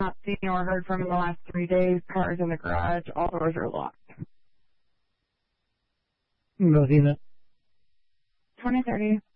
not seen or heard from in the last 3 days. Cars in the garage. All doors are locked. Rosina. 2030.